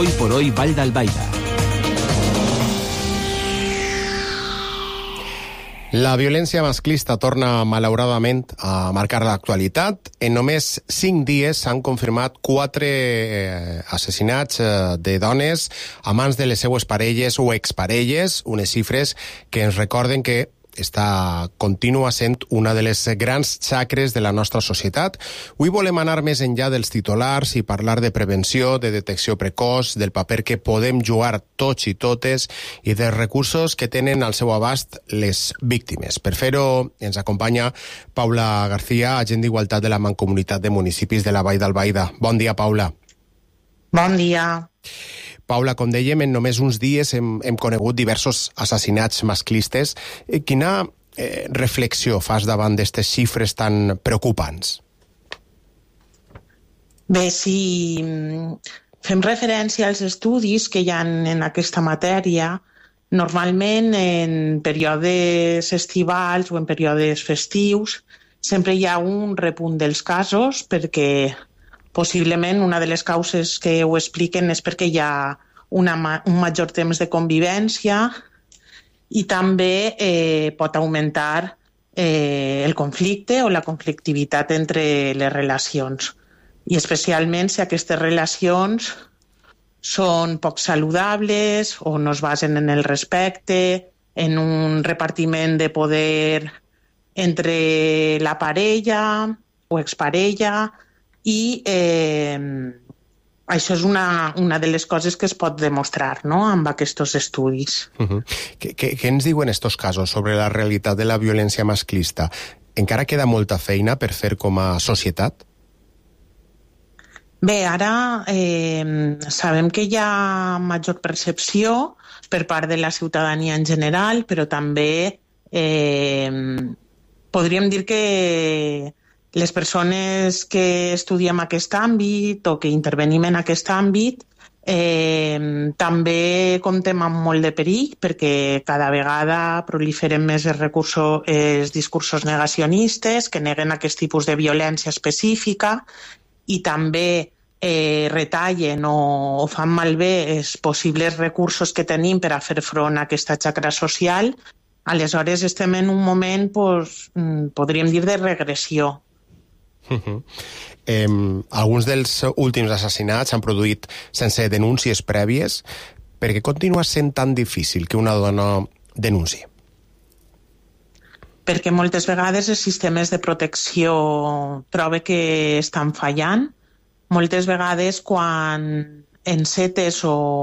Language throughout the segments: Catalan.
Hoy por Hoy Vall d'Albaida. La violència masclista torna, malauradament, a marcar l'actualitat. En només 5 dies s'han confirmat 4 assassinats de dones a mans de les seues parelles o exparelles, unes xifres que ens recorden que continua sent una de les grans xacres de la nostra societat. Avui volem anar més enllà dels titulars i parlar de prevenció, de detecció precoç, del paper que podem jugar tots i totes i dels recursos que tenen al seu abast les víctimes. Per fer-ho ens acompanya Paula García, agent d'Igualtat de la Mancomunitat de Municipis de la Vall d'Albaida. Bon dia, Paula. Bon dia. Paula, com dèiem, en només uns dies hem conegut diversos assassinats masclistes. Quina reflexió fas davant d'aquestes xifres tan preocupants? Bé, si fem referència als estudis que hi ha en aquesta matèria, normalment en períodes estivals o en períodes festius sempre hi ha un repunt dels casos perquè possiblement una de les causes que ho expliquen és perquè hi ha un major temps de convivència i també pot augmentar el conflicte o la conflictivitat entre les relacions. I especialment si aquestes relacions són poc saludables o no es basen en el respecte, en un repartiment de poder entre la parella o exparella, i això és una de les coses que es pot demostrar, no?, amb aquests estudis. Què ens diuen estos casos sobre la realitat de la violència masclista? Encara queda molta feina per fer com a societat? Bé, ara sabem que hi ha major percepció per part de la ciutadania en general, però també podríem dir que les persones que estudiem aquest àmbit o que intervenim en aquest àmbit també comptem amb molt de perill perquè cada vegada proliferen més els discursos negacionistes que neguen aquest tipus de violència específica i també retallen o fan malbé els possibles recursos que tenim per a fer front a aquesta xacra social. Aleshores estem en un moment, podríem dir, de regressió. Alguns dels últims assassinats s'han produït sense denúncies prèvies. Per què continua sent tan difícil que una dona denunciï? Perquè moltes vegades els sistemes de protecció trobe que estan fallant. Moltes vegades quan encetes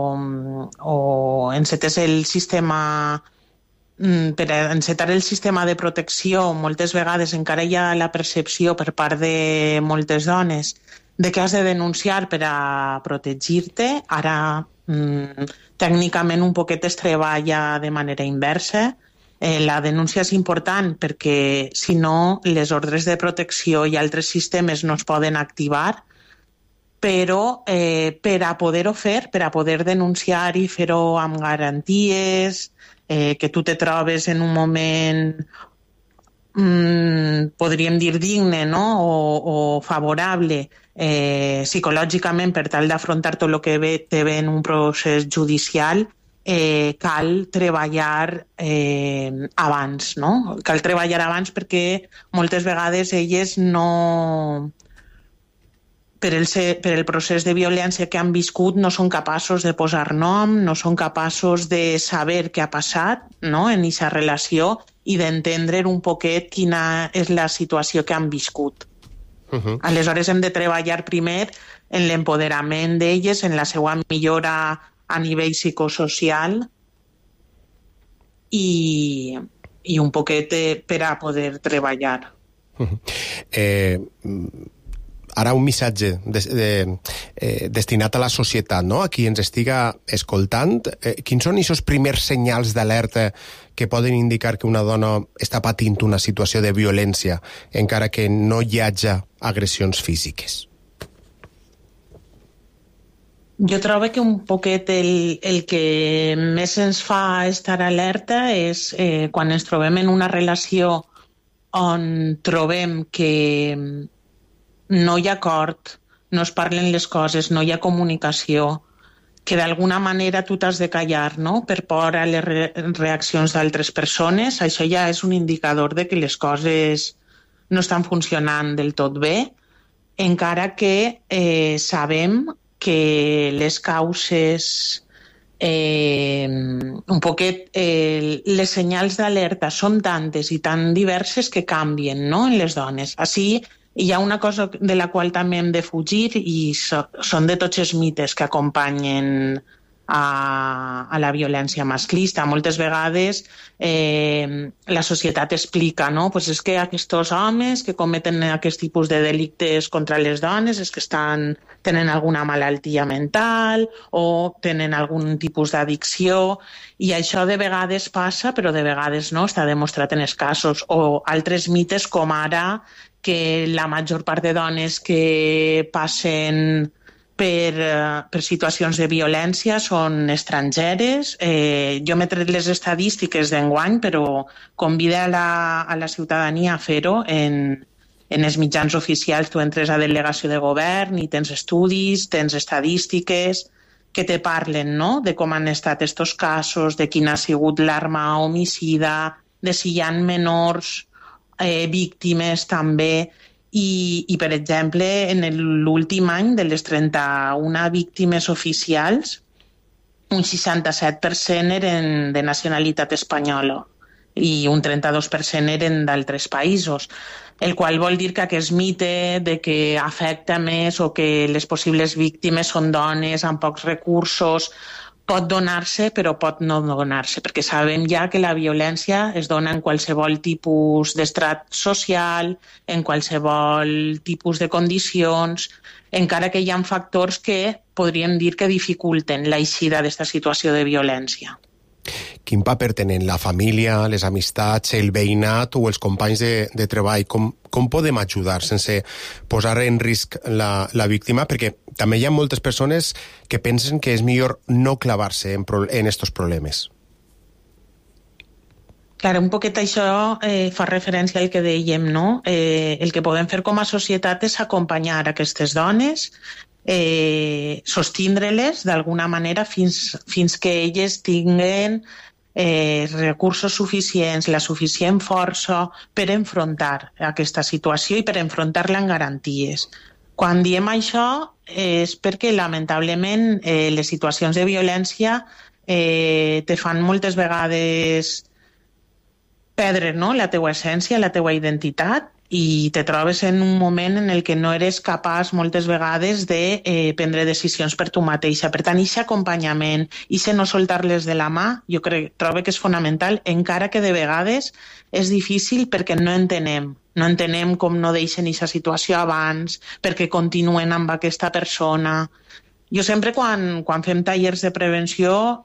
el sistema per encetar el sistema de protecció, moltes vegades encara hi ha la percepció per part de moltes dones de que has de denunciar per a protegir-te. Ara, tècnicament, un poquet es treballa de manera inversa. La denúncia és important perquè, si no, les ordres de protecció i altres sistemes no es poden activar, però per a poder-ho fer, per a poder denunciar i fer-ho amb garanties, que tu te trobes en un moment, podríem dir, digne, no?, o favorable psicològicament per tal d'afrontar tot el que te ve en un procés judicial, cal treballar abans, no? Cal treballar abans perquè moltes vegades elles no... Per el procés de violència que han viscut no són capaços de posar nom, no són capaços de saber què ha passat, no?, en aquesta relació i d'entendre un poquet quina és la situació que han viscut. Aleshores hem de treballar primer en l'empoderament d'elles, en la seva millora a nivell psicosocial i un poquet per a poder treballar. Ara un missatge destinat a la societat, no?, a qui ens estiga escoltant. Quins són aquests primers senyals d'alerta que poden indicar que una dona està patint una situació de violència, encara que no hi hagi agressions físiques? Jo trobo que un poquet el que més ens fa estar alerta és quan ens trobem en una relació on trobem que no hi ha acord, no es parlen les coses, no hi ha comunicació, que d'alguna manera tu t'has de callar, no?, per por a les reaccions d'altres persones, això ja és un indicador de que les coses no estan funcionant del tot bé, encara que sabem que les causes, un poquet, les senyals d'alerta són tantes i tan diverses que canvien, no?, en les dones. Així, hi ha una cosa de la qual també hem de fugir i són de tots els mites que acompanyen a la violència masclista. Moltes vegades la societat explica, no?, pues és que aquests homes que cometen aquest tipus de delictes contra les dones és que tenen alguna malaltia mental o tenen algun tipus d'addicció, i això de vegades passa, però de vegades no, està demostrat en els casos. O altres mites com ara que la major part de dones que passen per situacions de violència són estrangeres. Jo m'he tret les estadístiques d'enguany, però convida a la ciutadania a fer-ho en els mitjans oficials. Tu entres a delegació de govern i tens estudis, tens estadístiques que te parlen, no?, de com han estat aquests casos, de quina ha sigut l'arma homicida, de si hi ha menors víctimes també. I, per exemple, en l'últim any, de les 31 víctimes oficials, un 67% eren de nacionalitat espanyola i un 32% eren d'altres països, el qual vol dir que aquest mite de que afecta més o que les possibles víctimes són dones amb pocs recursos pot donar-se, però pot no donar-se, perquè sabem ja que la violència es dona en qualsevol tipus d'estrat social, en qualsevol tipus de condicions, encara que hi ha factors que podríem dir que dificulten l'eixida d'aquesta situació de violència. Quin paper tenen la família, les amistats, el veïnat o els companys de treball? Com podem ajudar sense posar en risc la víctima? Perquè també hi ha moltes persones que pensen que és millor no clavar-se en estos problemes. Clar, un poquet això fa referència al que dèiem, no? El que podem fer com a societat és acompanyar aquestes dones, sostindre-les d'alguna manera fins que elles tinguen recursos suficients, la suficient força per enfrontar aquesta situació i per enfrontar-la amb garanties. Quan diem això és perquè lamentablement les situacions de violència te fan moltes vegades perdre, no?, la teua essència, la teua identitat, i te trobes en un moment en el que no eres capaç moltes vegades de prendre decisions per tu mateixa. Per tant, aquest acompanyament, aquest no soltar-les de la mà, jo trobo que és fonamental, encara que de vegades és difícil perquè no entenem com no deixen aquesta situació abans, perquè continuen amb aquesta persona. Jo sempre quan fem tallers de prevenció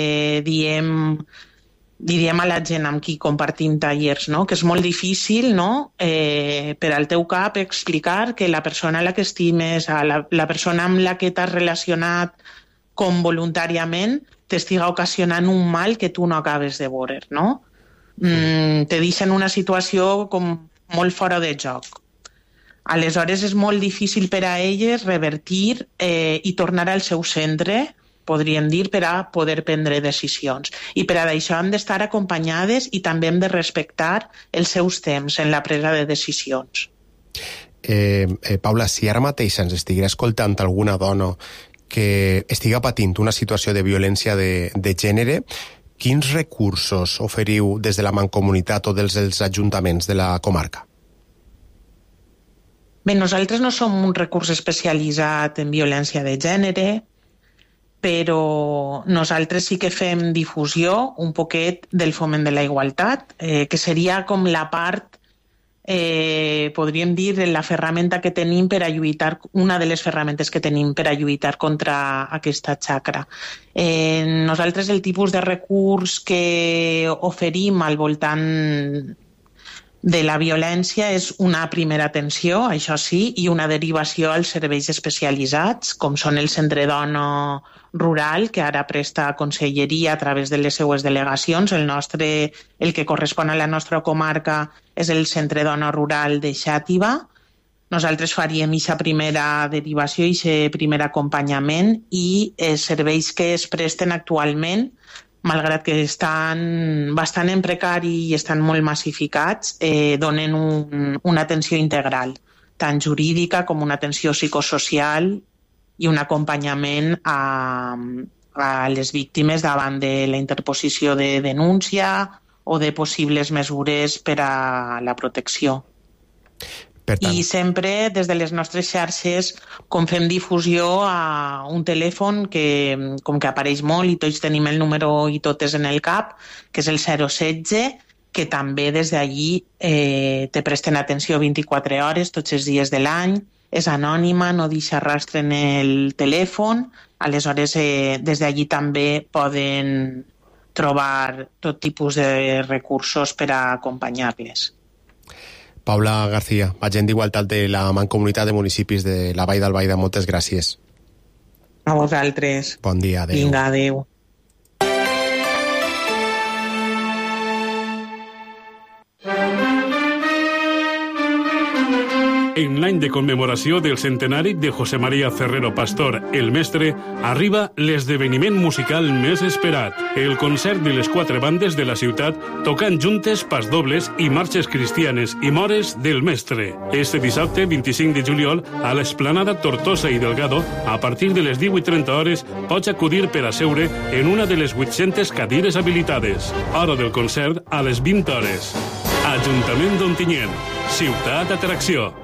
diríem a la gent amb qui compartim tallers, no?, que és molt difícil, no?, per al teu cap explicar que la persona a la que estimes, la persona amb la que t'has relacionat com voluntàriament, t'estiga ocasionant un mal que tu no acabes de veure, no? Te deixa en una situació com molt fora de joc. Aleshores és molt difícil per a elles revertir i tornar al seu centre, podríem dir, per a poder prendre decisions. I per a això hem d'estar acompanyades i també hem de respectar els seus temps en la presa de decisions. Paula, si ara mateix ens estiguera escoltant alguna dona que estiga patint una situació de violència de gènere, quins recursos oferiu des de la Mancomunitat o dels ajuntaments de la comarca? Bé, nosaltres no som un recurs especialitzat en violència de gènere, però nosaltres sí que fem difusió un poquet del foment de la igualtat, que seria com la part, podríem dir, la ferramenta que tenim per a lluitar, una de les ferramentes que tenim per a lluitar contra aquesta xacra. Nosaltres el tipus de recurs que oferim al voltant de la violència és una primera atenció, això sí, i una derivació als serveis especialitzats, com són el Centre Dona Rural, que ara presta conselleria a través de les seues delegacions. El que correspon a la nostra comarca és el Centre Dona Rural de Xàtiva. nosaltres faríem aquesta primera derivació i aquest primer acompanyament, i els serveis que es presten actualment, malgrat que estan bastant en precari i estan molt massificats, donen una atenció integral, tant jurídica com una atenció psicosocial i un acompanyament a les víctimes davant de la interposició de denúncia o de possibles mesures per a la protecció. I sempre des de les nostres xarxes, com fem difusió a un telèfon que com que apareix molt i tots tenim el número i totes en el cap, que és el 016, que també des d'allí te presten atenció 24 hores tots els dies de l'any, és anònima, no deixa rastre en el telèfon, aleshores des d'allí també poden trobar tot tipus de recursos per a acompanyar-les. Paula García, agent d'Igualtat de la Mancomunitat de Municipis de la Vall d'Albaida, moltes gràcies. A vosaltres. Bon dia, adéu. Vinga, adéu. En l'any de commemoració del centenari de José María Ferrero Pastor, el mestre, arriba l'esdeveniment musical més esperat, el concert de les 4 bandes de la ciutat tocant juntes pasdobles i marxes cristianes i mores del mestre. Este dissabte, 25 de juliol, a l'Esplanada Tortosa i Delgado, a partir de les 18:30 hores, pots acudir per asseure en una de les 800 cadires habilitades. Hora del concert a les 20 hores. Ajuntament d'Ontinyent, ciutat atracció.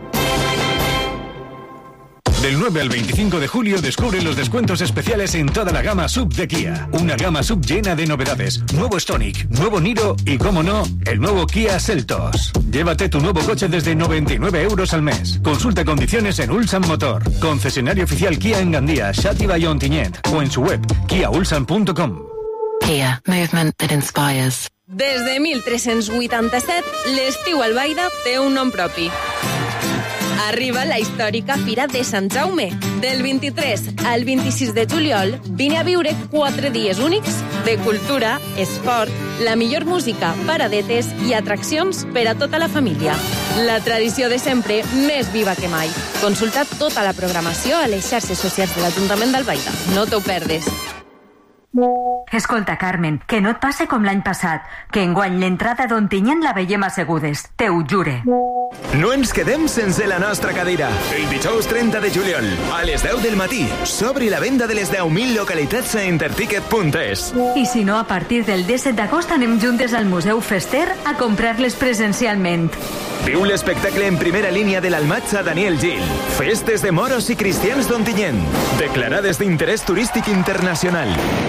Del 9 al 25 de julio descubre los descuentos especiales en toda la gama SUV de Kia. Una gama SUV llena de novedades. Nuevo Stonic, nuevo Niro y, como no, el nuevo Kia Seltos. Llévate tu nuevo coche desde 99 euros al mes. Consulta condiciones en Ulsan Motor. Concesionario oficial Kia en Gandía, Xàtiva i Ontinyent. O en su web, kiaulsan.com. Kia, movement that inspires. Des de 1387, l'estiu a Albaida té un nom propi. Arriba la històrica Fira de Sant Jaume. Del 23 al 26 de juliol, vine a viure 4 dies únics de cultura, esport, la millor música, paradetes i atraccions per a tota la família. La tradició de sempre més viva que mai. Consulta tota la programació a les xarxes socials de l'Ajuntament d'Albaida. No t'ho perdes. Escolta, Carmen, que no et passe com l'any passat, que enguany l'entrada d'Ontinyent la veiem assegudes, te ho jure. No ens quedem sense la nostra cadira. El dijous 30 de juliol, a les 10 del matí, s'obri la venda de les 10.000 localitats a interticket.es. I si no, a partir del 17 d'agost anem juntes al Museu Fester a comprar-les presencialment. Viu l'espectacle en primera línia de l'Almatxa Daniel Gil. Festes de moros i cristians d'Ontinyent. Declarades d'interès turístic internacional.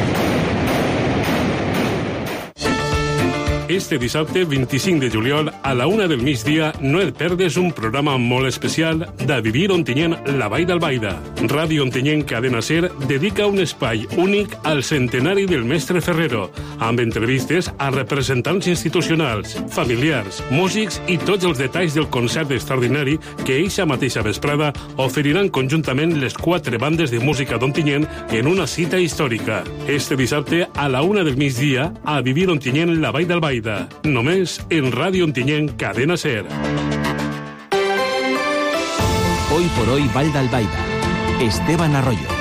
Este dissabte, 25 de juliol, a la 1 del migdia, no et perdes un programa molt especial de Vivir Ontinyent, la Vall d'Albaida. Ràdio Ontinyent Cadena Ser dedica un espai únic al centenari del mestre Ferrero, amb entrevistes a representants institucionals, familiars, músics i tots els detalls del concert extraordinari que eixa mateixa vesprada oferiran conjuntament les 4 bandes de música d'Ontinyent en una cita històrica. Este dissabte, a la 1 del migdia, a Vivir Ontinyent, la Vall d'Albaida. Només en Ràdio Ontinyent Cadena Ser. Hoy por hoy Vall d'Albaida. Esteban Arroyo.